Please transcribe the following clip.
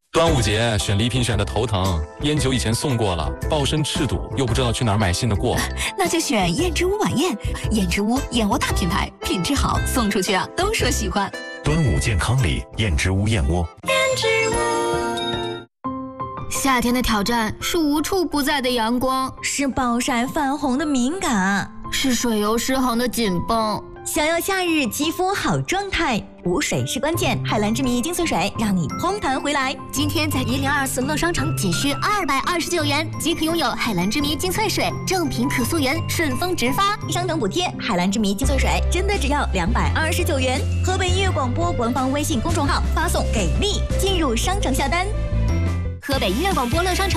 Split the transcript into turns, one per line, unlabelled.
端午节选礼品选的头疼，烟酒以前送过了，抱身赤赌，又不知道去哪儿买新的过。
那就选燕之屋晚宴，燕之屋燕窝大品牌，品质好，送出去啊都说喜欢。
端午健康礼，燕之屋燕窝。
燕之屋。
夏天的挑战是无处不在的阳光，
是暴晒泛红的敏感，
是水油失衡的紧绷。
想要夏日肌肤好状态，补水是关键。海蓝之谜精粹水让你嘭弹回来。
今天在1024乐商城仅需229元即可拥有海蓝之谜精粹水，正品可溯源，顺丰直发，
商城补贴。海蓝之谜精粹水真的只要229元。河北音乐广播官方微信公众号发送给力进入商城下单。
河北音乐广播乐商城。